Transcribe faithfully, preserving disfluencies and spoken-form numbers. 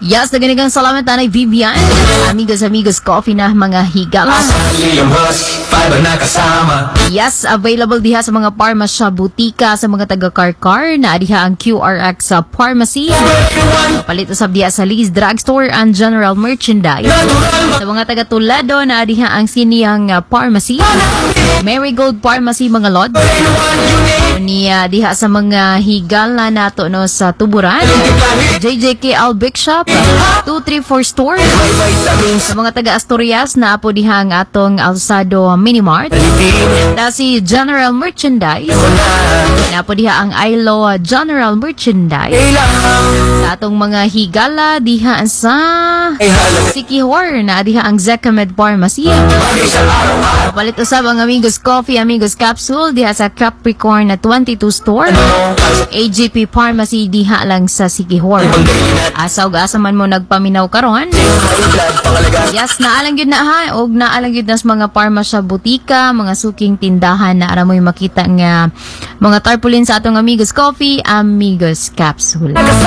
Yes, naganigang salamat Nanay Vivian. Amigos, amigos, coffee na mga higala. Yes, available diha sa mga pharmacy, butika, sa mga taga-car-car na diha ang Q R X sa pharmacy. Palit usab diha sa Lee's Drugstore and General Merchandise. Sa mga taga-Tulado na diha ang Siniyang uh, Pharmacy. Marigold Pharmacy mga lod. Niya diha sa mga higala nato no sa Tuburan. J J K Albic Shop, two three four Store. Sa mga taga-Asturias na po diha ang atong Alsado Minimart. Na si General Merchandise. Na po diha ang Ilo General Merchandise. Sa atong mga higala diha sa Sikihor na diha ang Zekamed Pharmacy. Palit usab ang Amigos Coffee, Amigos Capsule diha sa Capricorn na twenty-two Store. A G P Pharmacy diha lang sa Sikihor. Asaw asa man mo nagpaminaw karon. Yes, naalang yun na ha. Og naalang yun na sa mga pharmacy, butika, mga suking tindahan na ara mo'y makita nga mga tarpaulin sa atong Amigos Coffee, Amigos Capsule.